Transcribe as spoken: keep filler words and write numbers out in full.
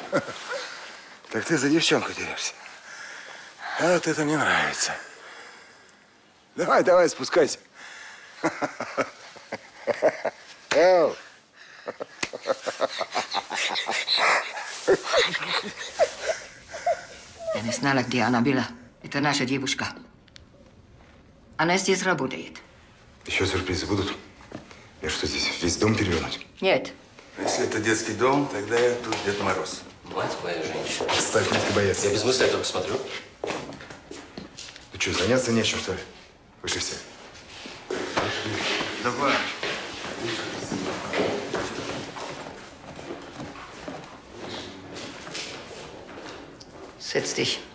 Так ты за девчонку дерешься. А вот это мне нравится. Давай, давай, спускайся. Эл. Я не знала, где она была. Это наша девушка. Она здесь работает. Еще сюрпризы будут? Я что, здесь весь дом перевернуть? Нет. Если это детский дом, тогда я тут Дед Мороз. Мать твоя женщина. Ставь, не бояться. Я без мысли только смотрю. Ну что, заняться нечем, что ли? Вышли все. Давай. Setz dich.